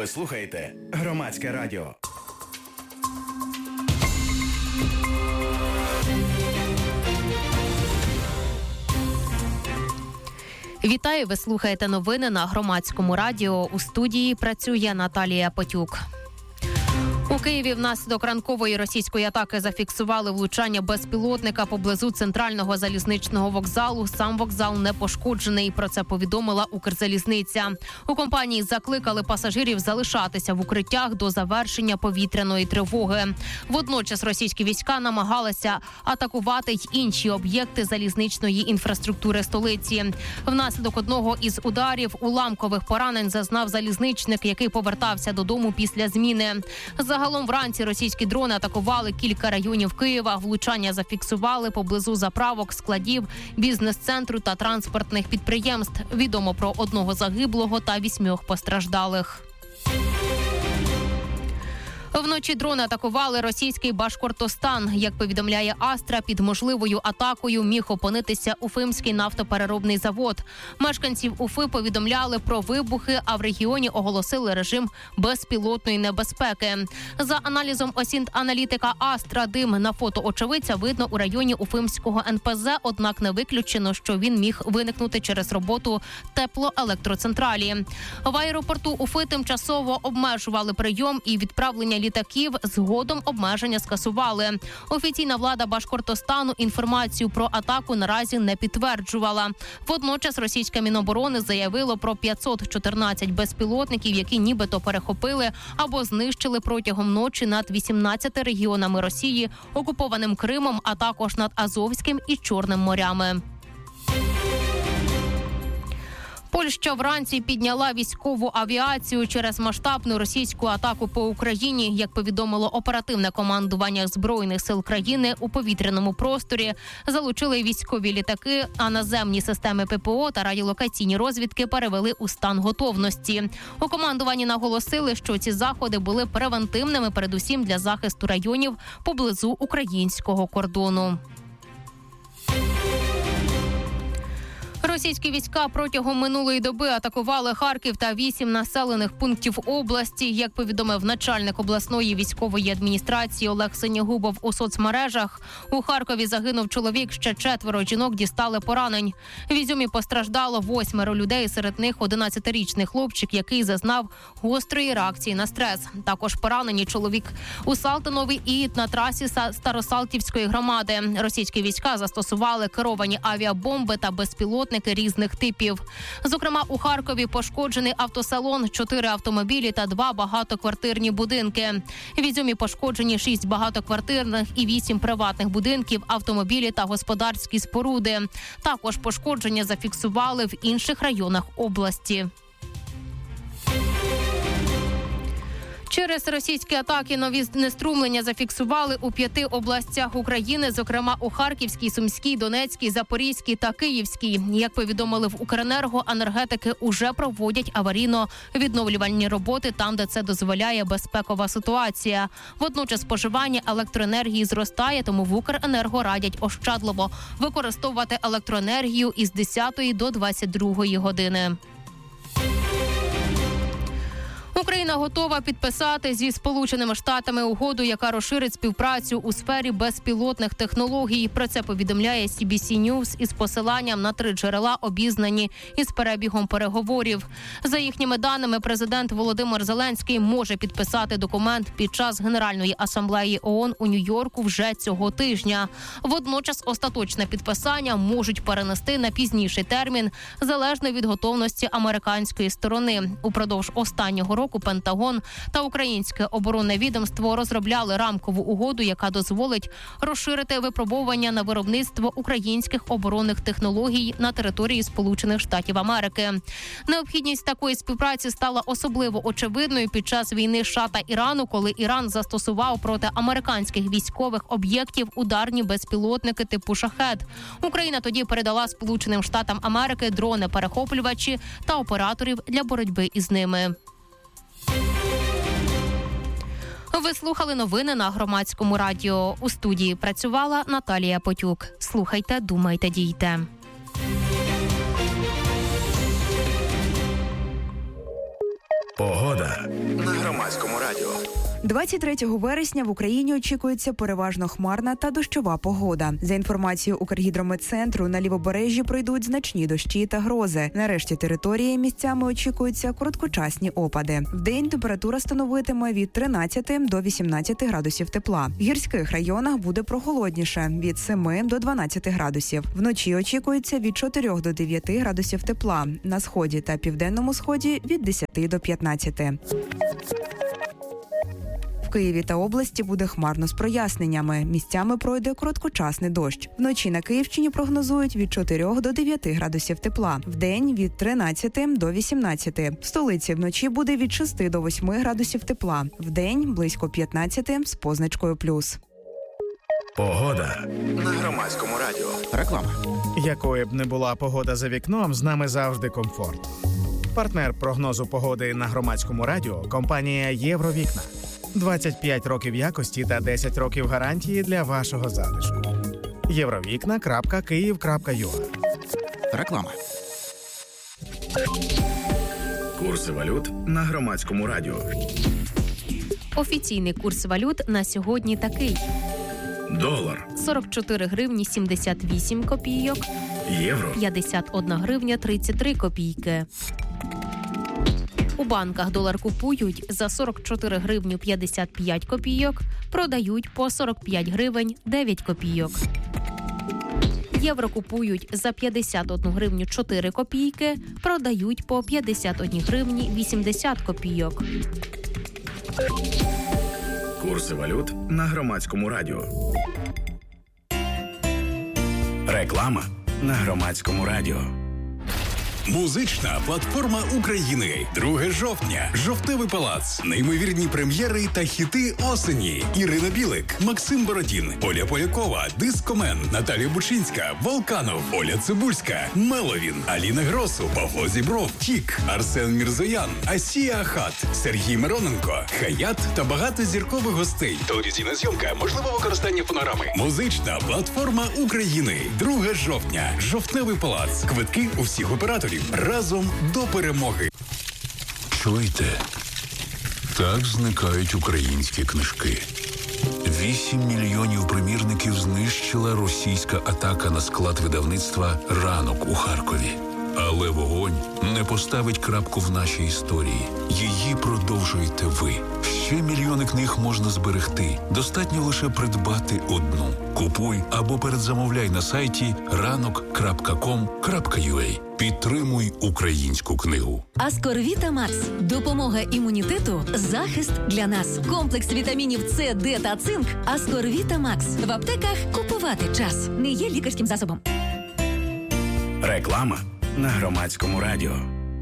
Ви слухаєте Громадське радіо. Вітаю, ви слухаєте новини на Громадському радіо. У студії працює Наталія Потюк. У Києві внаслідок ранкової російської атаки зафіксували влучання безпілотника поблизу центрального залізничного вокзалу. Сам вокзал не пошкоджений. Про це повідомила Укрзалізниця. У компанії закликали пасажирів залишатися в укриттях до завершення повітряної тривоги. Водночас російські війська намагалися атакувати й інші об'єкти залізничної інфраструктури столиці. Внаслідок одного із ударів уламкових поранень зазнав залізничник, який повертався додому після зміни. Загалом вранці російські дрони атакували кілька районів Києва. Влучання зафіксували поблизу заправок, складів, бізнес-центру та транспортних підприємств. Відомо про одного загиблого та 8 постраждалих. Вночі дрони атакували російський Башкортостан. Як повідомляє Астра, під можливою атакою міг опинитися Уфимський нафтопереробний завод. Мешканців Уфи повідомляли про вибухи, а в регіоні оголосили режим безпілотної небезпеки. За аналізом осінт-аналітика Астра, дим на фото очевидця видно у районі Уфимського НПЗ, однак не виключено, що він міг виникнути через роботу теплоелектроцентралі. В аеропорту Уфи тимчасово обмежували прийом і відправлення літаків, згодом обмеження скасували. Офіційна влада Башкортостану інформацію про атаку наразі не підтверджувала. Водночас російське Міноборони заявило про 514 безпілотників, які нібито перехопили або знищили протягом ночі над 18 регіонами Росії, окупованим Кримом, а також над Азовським і Чорним морями. Польща вранці підняла військову авіацію через масштабну російську атаку по Україні. Як повідомило оперативне командування Збройних сил країни, у повітряному просторі залучили військові літаки, а наземні системи ППО та радіолокаційні розвідки перевели у стан готовності. У командуванні наголосили, що ці заходи були превентивними передусім для захисту районів поблизу українського кордону. Російські війська протягом минулої доби атакували Харків та 8 населених пунктів області. Як повідомив начальник обласної військової адміністрації Олег Синігубов у соцмережах, у Харкові загинув чоловік, ще 4 жінок дістали поранень. В Ізюмі постраждало 8 людей, серед них 11-річний хлопчик, який зазнав гострої реакції на стрес. Також поранені чоловік у Салтанові і на трасі Старосалтівської громади. Російські війська застосували керовані авіабомби та безпілотники різних типів. Зокрема, у Харкові пошкоджений автосалон, 4 автомобілі та 2 багатоквартирні будинки. В Ізюмі пошкоджені 6 багатоквартирних і 8 приватних будинків, автомобілі та господарські споруди. Також пошкодження зафіксували в інших районах області. Через російські атаки нові знеструмлення зафіксували у 5 областях України, зокрема у Харківській, Сумській, Донецькій, Запорізькій та Київській. Як повідомили в Укренерго, енергетики уже проводять аварійно-відновлювальні роботи там, де це дозволяє безпекова ситуація. Водночас споживання електроенергії зростає, тому в Укренерго радять ощадливо використовувати електроенергію із 10 до 22 години. Україна готова підписати зі Сполученими Штатами угоду, яка розширить співпрацю у сфері безпілотних технологій. Про це повідомляє CBC News із посиланням на 3 джерела, обізнані із перебігом переговорів. За їхніми даними, президент Володимир Зеленський може підписати документ під час Генеральної асамблеї ООН у Нью-Йорку вже цього тижня. Водночас остаточне підписання можуть перенести на пізніший термін, залежно від готовності американської сторони. Упродовж останнього року Пентагон та Українське оборонне відомство розробляли рамкову угоду, яка дозволить розширити випробування на виробництво українських оборонних технологій на території Сполучених Штатів Америки. Необхідність такої співпраці стала особливо очевидною під час війни США та Ірану, коли Іран застосував проти американських військових об'єктів ударні безпілотники типу «Шахед». Україна тоді передала Сполученим Штатам Америки дрони-перехоплювачі та операторів для боротьби із ними. Ви слухали новини на Громадському радіо. У студії працювала Наталія Потюк. Слухайте, думайте, дійте. Погода на Громадському радіо. 23 вересня в Україні очікується переважно хмарна та дощова погода. За інформацією Укргідрометцентру, на лівобережжі пройдуть значні дощі та грози. На решті території місцями очікуються короткочасні опади. Вдень температура становитиме від 13 до 18 градусів тепла. В гірських районах буде прохолодніше – від 7 до 12 градусів. Вночі очікується від 4 до 9 градусів тепла. На сході та південному сході – від 10 до 15. В Києві та області буде хмарно з проясненнями. Місцями пройде короткочасний дощ. Вночі на Київщині прогнозують від 4 до 9 градусів тепла. Вдень – від 13 до 18. В столиці вночі буде від 6 до 8 градусів тепла. Вдень – близько 15 з позначкою плюс. Погода на Громадському радіо. Реклама. Якою б не була погода за вікном, з нами завжди комфорт. Партнер прогнозу погоди на Громадському радіо – компанія «Євровікна». 25 років якості та 10 років гарантії для вашого затишку. Євровікна.Київ.ua. Реклама. Курси валют на Громадському радіо. Офіційний курс валют на сьогодні такий. Долар. 44 гривні 78 копійок. Євро. 51 гривня 33 копійки. У банках долар купують за 44 гривню 55 копійок, продають по 45 гривень 9 копійок. Євро купують за 51 гривню 4 копійки, продають по 51 гривні 80 копійок. Курси валют на Громадському радіо. Реклама на Громадському радіо. Музична платформа України. 2 жовтня. Жовтневий палац. Неймовірні прем'єри та хіти осені. Ірина Білик, Максим Бородін, Оля Полякова, Дискомен, Наталія Бучинська, Волканов, Оля Цибульська, Меловін, Аліна Гросу, Павло Зібров, Тік, Арсен Мірзоян, Асія Ахат, Сергій Мироненко, Хаят та багато зіркових гостей. Телевізійна зйомка, можливо використання фонограми. Музична платформа України. 2 жовтня. Жовтневий палац. Квитки у всіх операторів. Разом до перемоги. Чуєте? Так зникають українські книжки. 8 мільйонів примірників знищила російська атака на склад видавництва «Ранок» у Харкові. Але вогонь не поставить крапку в нашій історії. Її продовжуєте ви. Ще мільйони книг можна зберегти. Достатньо лише придбати одну. Купуй або передзамовляй на сайті ranok.com.ua. Підтримуй українську книгу. Аскорвіта Макс. Допомога імунітету. Захист для нас. Комплекс вітамінів С, Д та цинк. Аскорвіта Макс. В аптеках купувати час. Не є лікарським засобом. Реклама на Громадському радіо.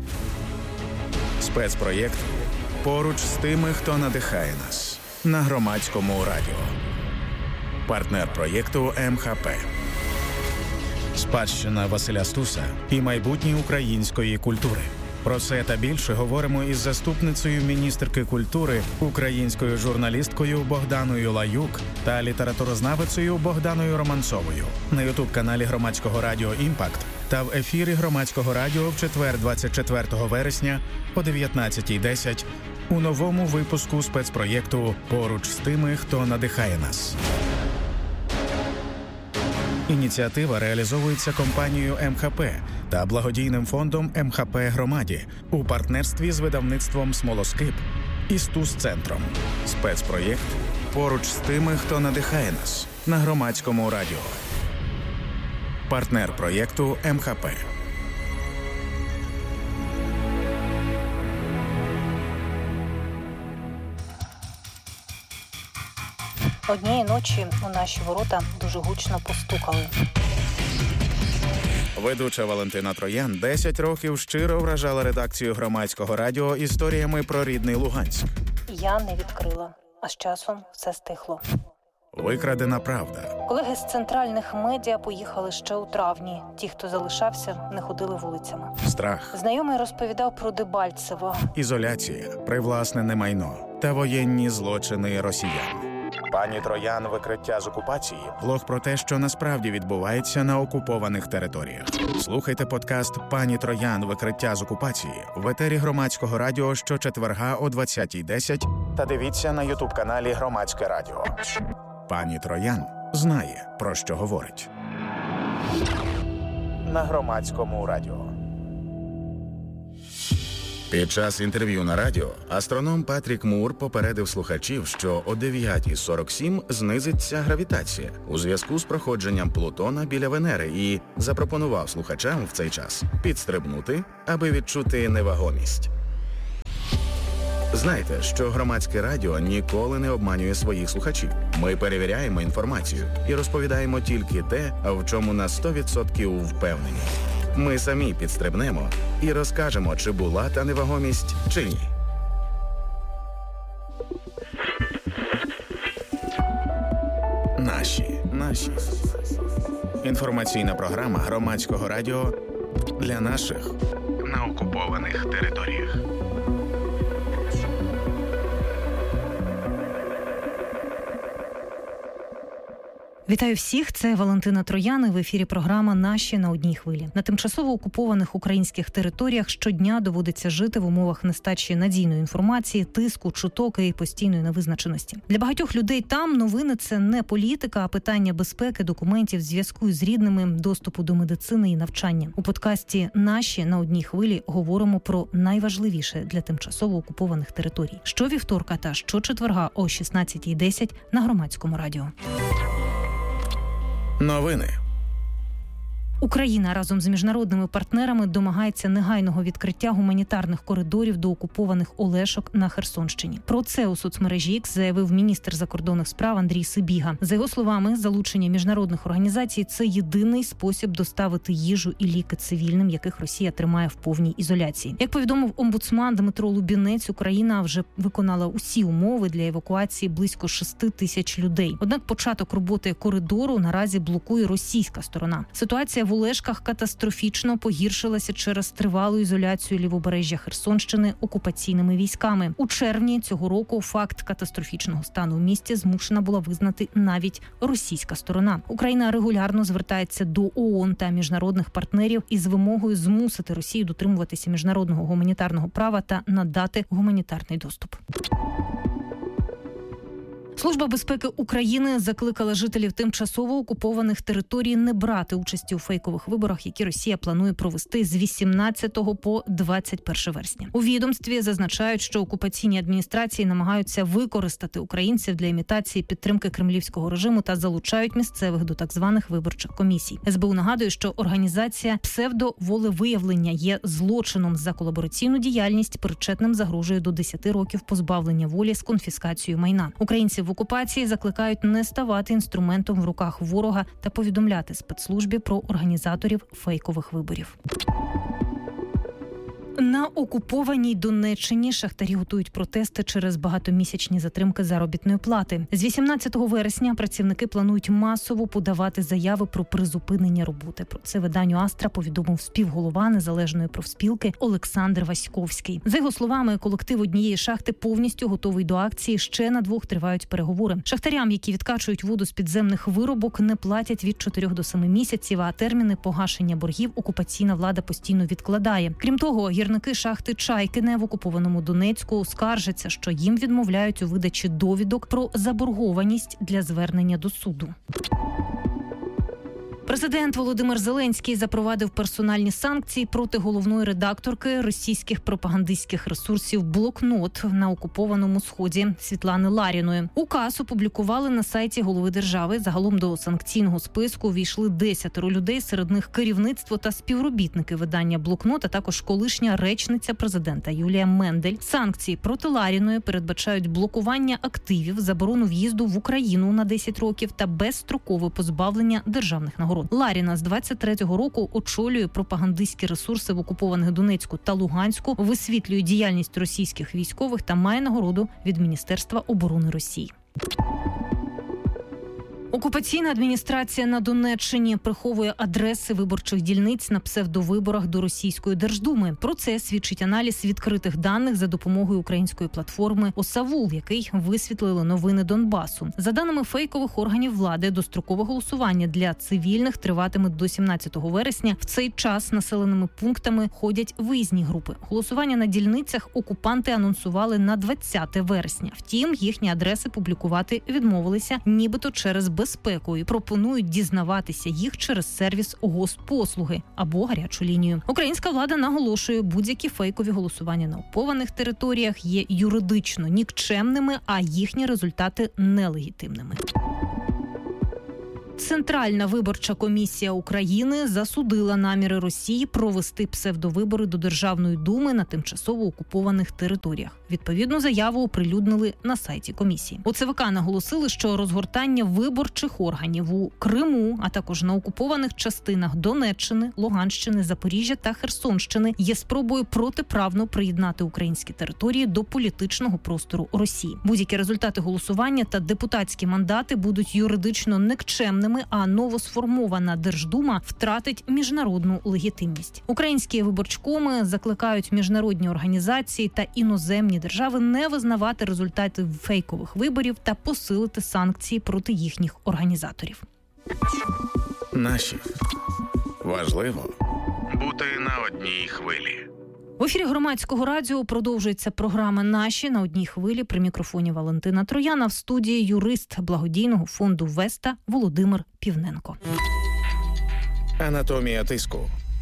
Спецпроєкт «Поруч з тими, хто надихає нас» на Громадському радіо. Партнер проєкту МХП. Спадщина Василя Стуса і майбутнє української культури. Про це та більше говоримо із заступницею міністерки культури, українською журналісткою Богданою Лаюк та літературознавицею Богданою Романцовою на ютуб-каналі Громадського радіо «Імпакт» та в ефірі Громадського радіо в четвер 24 вересня о 19:10 у новому випуску спецпроєкту «Поруч з тими, хто надихає нас». Ініціатива реалізовується компанією МХП та благодійним фондом МХП Громаді у партнерстві з видавництвом «Смолоскип» і Стус-центром. Спецпроєкт «Поруч з тими, хто надихає нас» на Громадському радіо. Партнер проєкту МХП. Однієї ночі у наші ворота дуже гучно постукали. Ведуча Валентина Троян 10 років щиро вражала редакцію Громадського радіо історіями про рідний Луганськ. Я не відкрила, а з часом все стихло. Викрадена правда. Колеги з центральних медіа поїхали ще у травні. Ті, хто залишався, не ходили вулицями. Страх. Знайомий розповідав про Дебальцево. Ізоляція, привласнене майно та воєнні злочини росіян. Пані Троян «Викриття з окупації» – блог про те, що насправді відбувається на окупованих територіях. Слухайте подкаст «Пані Троян «Викриття з окупації» в етері Громадського радіо щочетверга о 20:10 та дивіться на ютуб-каналі Громадське радіо. Пані Троян знає, про що говорить. На Громадському радіо. Під час інтерв'ю на радіо астроном Патрік Мур попередив слухачів, що о 9:47 знизиться гравітація у зв'язку з проходженням Плутона біля Венери і запропонував слухачам в цей час підстрибнути, аби відчути невагомість. Знайте, що Громадське радіо ніколи не обманює своїх слухачів. Ми перевіряємо інформацію і розповідаємо тільки те, в чому на 100% впевнені. Ми самі підстрибнемо і розкажемо, чи була та невагомість, чи ні. Наші. Інформаційна програма Громадського радіо для наших на окупованих територіях. Вітаю всіх, це Валентина Троян, і в ефірі програма «Наші на одній хвилі». На тимчасово окупованих українських територіях щодня доводиться жити в умовах нестачі надійної інформації, тиску, чуток і постійної невизначеності. Для багатьох людей там новини – це не політика, а питання безпеки, документів, зв'язку з рідними, доступу до медицини і навчання. У подкасті «Наші на одній хвилі» говоримо про найважливіше для тимчасово окупованих територій. Щовівторка та щочетверга о 16:10 на Громадському радіо. Новини. Україна разом з міжнародними партнерами домагається негайного відкриття гуманітарних коридорів до окупованих Олешок на Херсонщині. Про це у соцмережі X заявив міністр закордонних справ Андрій Сибіга. За його словами, залучення міжнародних організацій – це єдиний спосіб доставити їжу і ліки цивільним, яких Росія тримає в повній ізоляції. Як повідомив омбудсман Дмитро Лубінець, Україна вже виконала усі умови для евакуації близько 6 тисяч людей. Однак початок роботи коридору наразі блокує російська сторона. Ситуація в Олешках катастрофічно погіршилася через тривалу ізоляцію лівобережжя Херсонщини окупаційними військами. У червні цього року факт катастрофічного стану в місті змушена була визнати навіть російська сторона. Україна регулярно звертається до ООН та міжнародних партнерів із вимогою змусити Росію дотримуватися міжнародного гуманітарного права та надати гуманітарний доступ. Служба безпеки України закликала жителів тимчасово окупованих територій не брати участі у фейкових виборах, які Росія планує провести з 18 по 21 вересня. У відомстві зазначають, що окупаційні адміністрації намагаються використати українців для імітації підтримки кремлівського режиму та залучають місцевих до так званих виборчих комісій. СБУ нагадує, що організація псевдоволевиявлення є злочином за колабораційну діяльність, причетним загрожує до 10 років позбавлення волі з конфіскацією майна. Українців в окупації закликають не ставати інструментом в руках ворога та повідомляти спецслужбі про організаторів фейкових виборів. На окупованій Донеччині шахтарі готують протести через багатомісячні затримки заробітної плати. З 18 вересня працівники планують масово подавати заяви про призупинення роботи. Про це виданню «Астра» повідомив співголова незалежної профспілки Олександр Васьковський. За його словами, колектив однієї шахти повністю готовий до акції. Ще на 2 тривають переговори. Шахтарям, які відкачують воду з підземних виробок, не платять від 4 до 7 місяців, а терміни погашення боргів окупаційна влада постійно відкладає. Крім того, гірники шахти Чайкине в окупованому Донецьку скаржаться, що їм відмовляють у видачі довідок про заборгованість для звернення до суду. Президент Володимир Зеленський запровадив персональні санкції проти головної редакторки російських пропагандистських ресурсів «Блокнот» на окупованому Сході Світлани Ларіної. Указ опублікували на сайті голови держави. Загалом до санкційного списку увійшли 10 людей, серед них керівництво та співробітники видання «Блокнот», а також колишня речниця президента Юлія Мендель. Санкції проти Ларіної передбачають блокування активів, заборону в'їзду в Україну на 10 років та безстрокове позбавлення державних нагород. Ларіна з 23-го року очолює пропагандистські ресурси в окупованих Донецьку та Луганську, висвітлює діяльність російських військових та має нагороду від Міністерства оборони Росії. Окупаційна адміністрація на Донеччині приховує адреси виборчих дільниць на псевдовиборах до Російської Держдуми. Про це свідчить аналіз відкритих даних за допомогою української платформи «Осавул», який висвітлили новини Донбасу. За даними фейкових органів влади, дострокове голосування для цивільних триватиме до 17 вересня. В цей час населеними пунктами ходять виїзні групи. Голосування на дільницях окупанти анонсували на 20 вересня. Втім, їхні адреси публікувати відмовилися, нібито через безпеку, і пропонують дізнаватися їх через сервіс Госпослуги або гарячу лінію. Українська влада наголошує, будь-які фейкові голосування на окупованих територіях є юридично нікчемними, а їхні результати нелегітимними. Центральна виборча комісія України засудила наміри Росії провести псевдовибори до Державної думи на тимчасово окупованих територіях. Відповідну заяву оприлюднили на сайті комісії. У ЦВК наголосили, що розгортання виборчих органів у Криму, а також на окупованих частинах Донеччини, Луганщини, Запоріжжя та Херсонщини є спробою протиправно приєднати українські території до політичного простору Росії. Будь-які результати голосування та депутатські мандати будуть юридично никчемними, а новосформована Держдума втратить міжнародну легітимність. Українські виборчкоми закликають міжнародні організації та іноземні держави не визнавати результати фейкових виборів та посилити санкції проти їхніх організаторів. Наші. Важливо бути на одній хвилі. В ефірі Громадського радіо продовжується програма «Наші» на одній хвилі. При мікрофоні Валентина Трояна, в студії юрист благодійного фонду «Веста» Володимир Півненко. Анатомія тиску.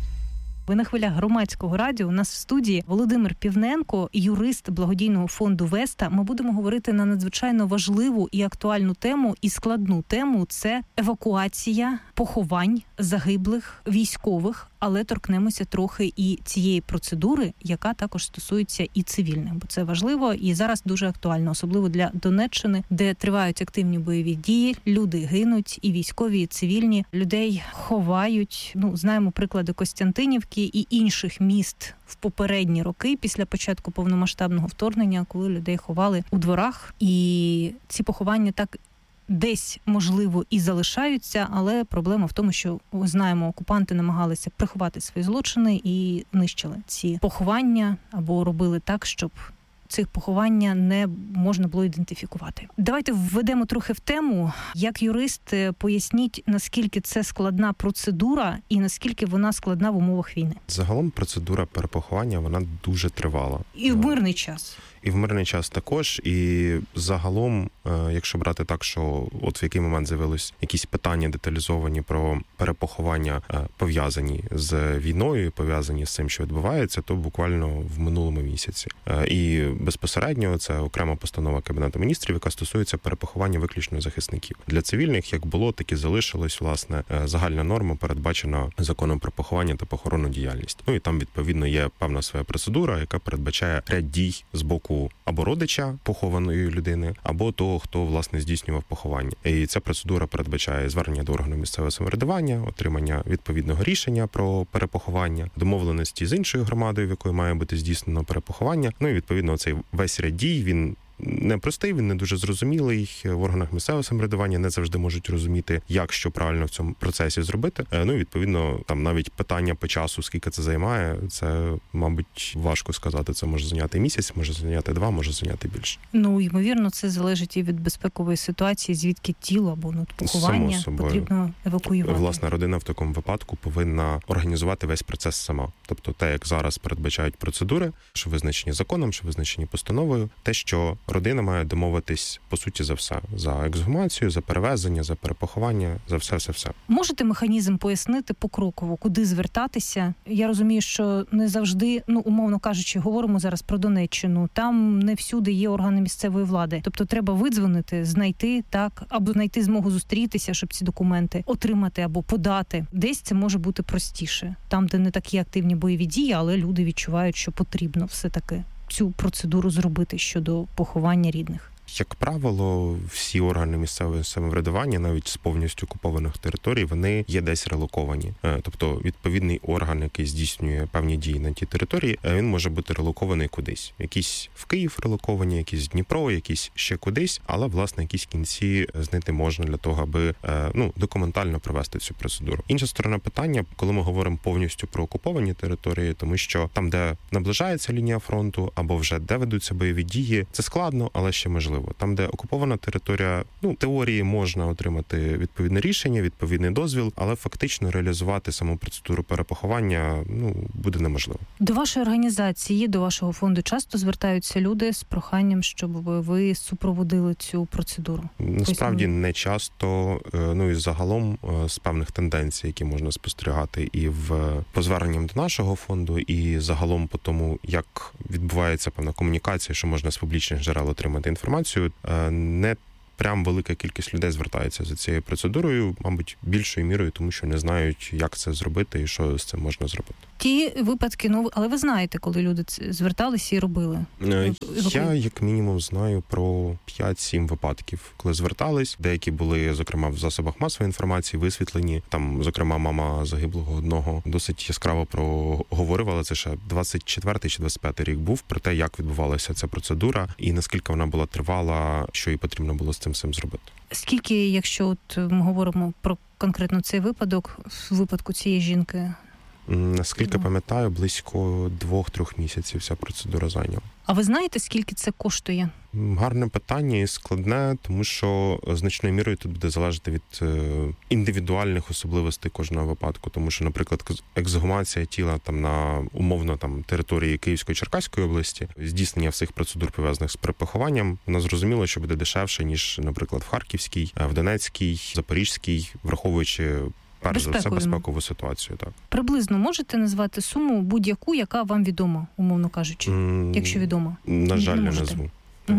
Ви на хвилях Громадського радіо. У нас в студії Володимир Півненко, юрист благодійного фонду «Веста». Ми будемо говорити на надзвичайно важливу і актуальну тему, і складну тему – це евакуація поховань загиблих військових, але торкнемося трохи і цієї процедури, яка також стосується і цивільних, бо це важливо і зараз дуже актуально, особливо для Донеччини, де тривають активні бойові дії, люди гинуть, і військові, і цивільні, людей ховають. Знаємо приклади Костянтинівки і інших міст в попередні роки після початку повномасштабного вторгнення, коли людей ховали у дворах, і ці поховання так десь, можливо, і залишаються, але проблема в тому, що, знаємо, окупанти намагалися приховати свої злочини і нищили ці поховання або робили так, щоб цих поховання не можна було ідентифікувати. Давайте введемо трохи в тему. Як юрист, поясніть, наскільки це складна процедура і наскільки вона складна в умовах війни. Загалом процедура перепоховання, вона дуже тривала. І в мирний час. І в мирний час також. І загалом, якщо брати так, що от в який момент з'явились якісь питання деталізовані про перепоховання, пов'язані з війною, пов'язані з цим, що відбувається, то буквально в минулому місяці. І безпосередньо це окрема постанова Кабінету міністрів, яка стосується перепоховання виключно захисників. Для цивільних як було, так і залишилось, власне, загальна норма, передбачена законом про поховання та похоронну діяльність. І там, відповідно, є певна своя процедура, яка передбачає ряд дій з боку або родича похованої людини, або того, хто, власне, здійснював поховання. І ця процедура передбачає звернення до органу місцевого самоврядування, отримання відповідного рішення про перепоховання, домовленості з іншою громадою, в якої має бути здійснено перепоховання. І, відповідно, цей весь ряд дій, він непростий, він не дуже зрозумілий. В органах місцевого самоврядування не завжди можуть розуміти, як, що правильно в цьому процесі зробити. І, відповідно, там навіть питання по часу, скільки це займає, це, мабуть, важко сказати. Це може зайняти місяць, може зайняти 2, може зайняти більше. Ймовірно, це залежить і від безпекової ситуації, звідки тіло або поховання потрібно евакуювати. Власне, родина в такому випадку повинна організувати весь процес сама. Тобто те, як зараз передбачають процедури, що визначені законом, що визначені постановою, те, що родина має домовитись, по суті, за все. За ексгумацію, за перевезення, за перепоховання, за все. Можете механізм пояснити покроково, куди звертатися? Я розумію, що не завжди, умовно кажучи, говоримо зараз про Донеччину, там не всюди є органи місцевої влади. Тобто треба видзвонити, знайти, так, або знайти змогу зустрітися, щоб ці документи отримати або подати. Десь це може бути простіше. Там, де не такі активні бойові дії, але люди відчувають, що потрібно все-таки цю процедуру зробити щодо поховання рідних. Як правило, всі органи місцевого самоврядування, навіть з повністю окупованих територій, вони є десь релоковані. Тобто відповідний орган, який здійснює певні дії на тій території, він може бути релокований кудись. Якісь в Київ релоковані, якісь в Дніпро, якісь ще кудись, але, власне, якісь кінці знайти можна для того, аби документально провести цю процедуру. Інша сторона питання, коли ми говоримо повністю про окуповані території, тому що там, де наближається лінія фронту, або вже де ведуться бойові дії, це складно, але ще можливо. Там, де окупована територія, в теорії можна отримати відповідне рішення, відповідний дозвіл, але фактично реалізувати саму процедуру перепоховання, буде неможливо. До вашої організації, до вашого фонду часто звертаються люди з проханням, щоб ви супроводили цю процедуру? Насправді не часто, і загалом з певних тенденцій, які можна спостерігати і по зверненням до нашого фонду, і загалом по тому, як відбувається певна комунікація, що можна з публічних джерел отримати інформацію, не прям велика кількість людей звертається за цією процедурою, мабуть, більшою мірою, тому що не знають, як це зробити і що з цим можна зробити. Ті випадки, але ви знаєте, коли люди зверталися і робили? Я, як мінімум, знаю про 5-7 випадків, коли звертались. Деякі були, зокрема, в засобах масової інформації висвітлені. Там, зокрема, мама загиблого одного досить яскраво проговорювала. Це ще 24-й чи 25-й рік був, про те, як відбувалася ця процедура і наскільки вона була тривала, що їй потрібно було з цим всім зробити. Скільки, якщо ми говоримо про конкретно цей випадок, в випадку цієї жінки? Наскільки пам'ятаю, близько 2-3 місяців ця процедура зайняла. А ви знаєте, скільки це коштує? Гарне питання і складне, тому що значною мірою тут буде залежати від індивідуальних особливостей кожного випадку. Тому що, наприклад, ексгумація тіла на умовно території Київської, Черкаської області, здійснення всіх процедур, пов'язаних з перепохованням, вона зрозуміло, що буде дешевше, ніж, наприклад, в Харківській, в Донецькій, Запорізькій, враховуючи перш за все безпекову ситуацію. Так. Приблизно можете назвати суму будь-яку, яка вам відома, умовно кажучи, якщо відома? На жаль, не назву.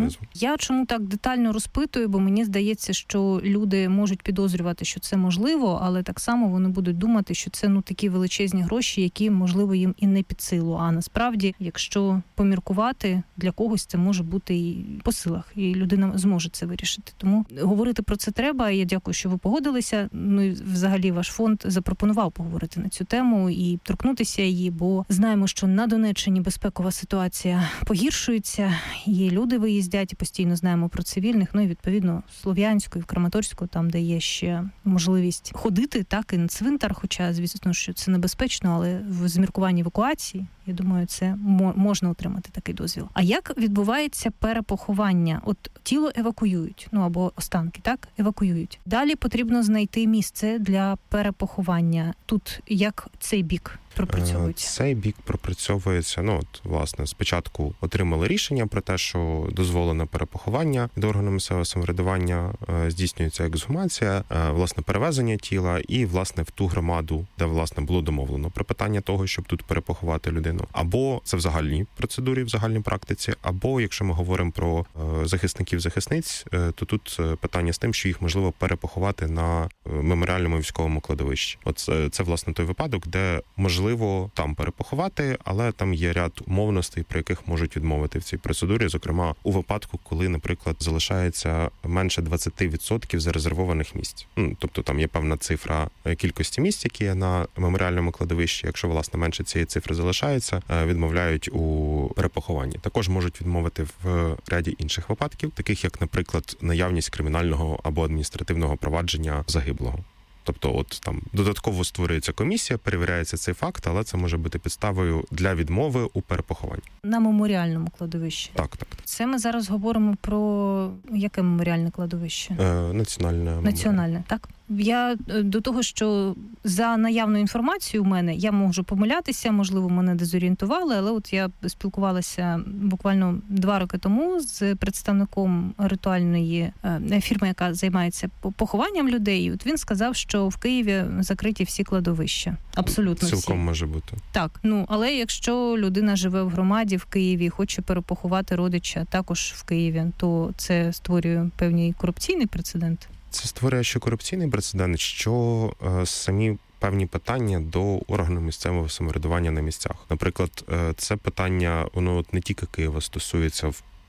Я чому так детально розпитую, бо мені здається, що люди можуть підозрювати, що це можливо, але так само вони будуть думати, що це такі величезні гроші, які, можливо, їм і не під силу. А насправді, якщо поміркувати, для когось це може бути і по силах, і людина зможе це вирішити. Тому говорити про це треба, і я дякую, що ви погодилися. І взагалі ваш фонд запропонував поговорити на цю тему і торкнутися її, бо знаємо, що на Донеччині безпекова ситуація погіршується, є люди виїздять, і постійно знаємо про цивільних, і відповідно Слов'янську і в Краматорську, там, де є ще можливість ходити, так, і на цвинтар, хоча, звісно, що це небезпечно, але в зміркуванні евакуації, я думаю, це можна отримати такий дозвіл. А як відбувається перепоховання? От тіло евакуюють, або останки, так, евакуюють. Далі потрібно знайти місце для перепоховання. Тут як цей бік пропрацьовується? Цей бік пропрацьовується, власне, спочатку отримали рішення про те, що дозволене перепоховання від органу місцевого самоврядування, здійснюється ексгумація, власне, перевезення тіла і, власне, в ту громаду, де, власне, було домовлено про питання того, щоб тут перепоховати людину. Або це в загальній процедурі, в загальній практиці, або, якщо ми говоримо про захисників-захисниць, то тут питання з тим, що їх можливо перепоховати на меморіальному військовому кладовищі. Це, власне, той випадок, де можливо там перепоховати, але там є ряд умовностей, при яких можуть відмовити в цій процедурі, зокрема у випадку, коли, наприклад, залишається менше 20% зарезервованих місць. Тобто там є певна цифра кількості місць, які є на меморіальному кладовищі. Якщо, власне, менше цієї цифри залишається, відмовляють у перепохованні. Також можуть відмовити в ряді інших випадків, таких як, наприклад, наявність кримінального або адміністративного провадження загиблого. Тобто, там додатково створюється комісія, перевіряється цей факт, але це може бути підставою для відмови у перепохованні. На меморіальному кладовищі? Так. Це ми зараз говоримо про яке меморіальне кладовище? Національне, так? Я до того, що за наявною інформацією у мене, я можу помилятися, можливо, мене дезорієнтували, але от я спілкувалася буквально 2 роки тому з представником ритуальної фірми, яка займається похованням людей, і от він сказав, що в Києві закриті всі кладовища. Абсолютно всі. Цілком може бути. Так, але якщо людина живе в громаді в Києві і хоче перепоховати родича також в Києві, то це створює певний корупційний прецедент? Це створює ще корупційний прецедент, що самі певні питання до органу місцевого самоврядування на місцях. Наприклад, це питання, воно не тільки Києва стосується в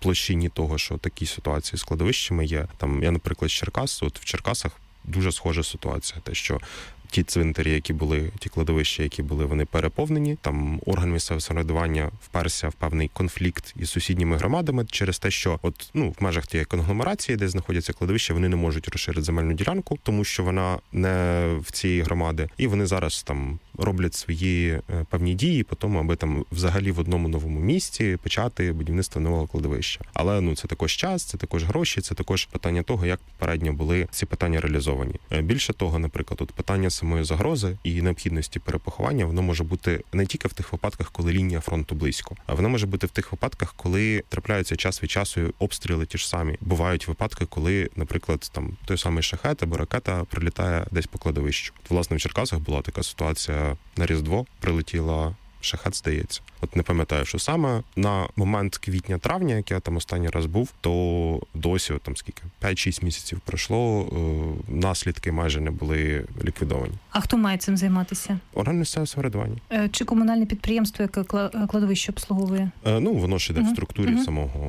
площині того, що такі ситуації з кладовищами є. Там я, наприклад, з Черкас, от в Черкасах дуже схожа ситуація, те, що ті цвинтарі, які були, ті кладовища, які були, вони переповнені. Там орган місцевого самоврядування вперся в певний конфлікт із сусідніми громадами через те, що в межах тієї конгломерації, де знаходяться кладовища, вони не можуть розширити земельну ділянку, тому що вона не в цієї громади. І вони зараз там роблять свої певні дії по тому, аби там взагалі в одному новому місці почати будівництво нового кладовища. Але це також час, це також гроші, це також питання того, як попередньо були ці питання реалізовані. Більше того, наприклад, питання самої загрози і необхідності перепоховання, воно може бути не тільки в тих випадках, коли лінія фронту близько, а воно може бути в тих випадках, коли трапляються час від часу обстріли ті ж самі. Бувають випадки, коли, наприклад, там той самий шахет або ракета прилітає десь по кладовищу. Власне, в Черкасах була така ситуація на Різдво, прилетіла шахет, здається. Не пам'ятаю, що саме. На момент квітня-травня, як я там останній раз був, то досі, 5-6 місяців пройшло, наслідки майже не були ліквідовані. А хто має цим займатися? Орган місцевого самоврядування. Чи комунальне підприємство, яке кладовище обслуговує? Воно ж іде в структурі самого